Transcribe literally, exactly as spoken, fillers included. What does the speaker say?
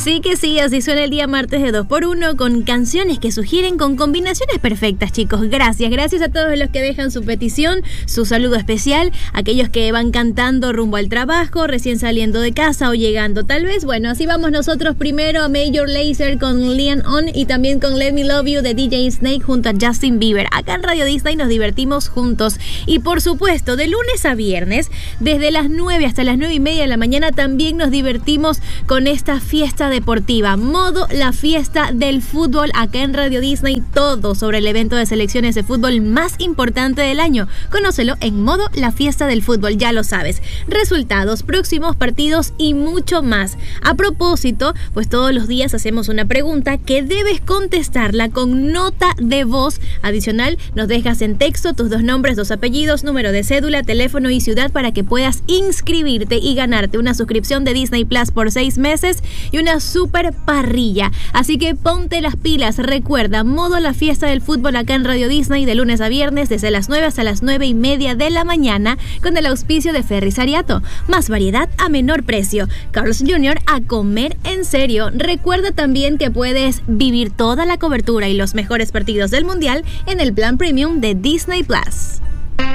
Sí que sí, así suena el día martes de dos por uno con canciones que sugieren con combinaciones perfectas, chicos. Gracias, gracias a todos los que dejan su petición, su saludo especial, aquellos que van cantando rumbo al trabajo, recién saliendo de casa o llegando tal vez. Bueno, así vamos nosotros primero a Major Lazer con Lean On y también con Let Me Love You de D J Snake junto a Justin Bieber. Acá en Radio Disney nos divertimos juntos y por supuesto de lunes a viernes desde las nueve hasta las nueve y media de la mañana también nos divertimos con esta fiesta deportiva, modo la fiesta del fútbol acá en Radio Disney, todo sobre el evento de selecciones de fútbol más importante del año. Conócelo en modo la fiesta del fútbol, ya lo sabes. Resultados, próximos partidos y mucho más. A propósito, pues todos los días hacemos una pregunta que debes contestarla con nota de voz. Adicional, nos dejas en texto tus dos nombres, dos apellidos, número de cédula, teléfono y ciudad para que puedas inscribirte y ganarte una suscripción de Disney Plus por seis meses y una super parrilla. Así que ponte las pilas. Recuerda, modo la fiesta del fútbol acá en Radio Disney de lunes a viernes desde las nueve hasta las nueve y media de la mañana con el auspicio de Ferris Ariato. Más variedad a menor precio. Carl's junior a comer en serio. Recuerda también que puedes vivir toda la cobertura y los mejores partidos del mundial en el plan premium de Disney Plus.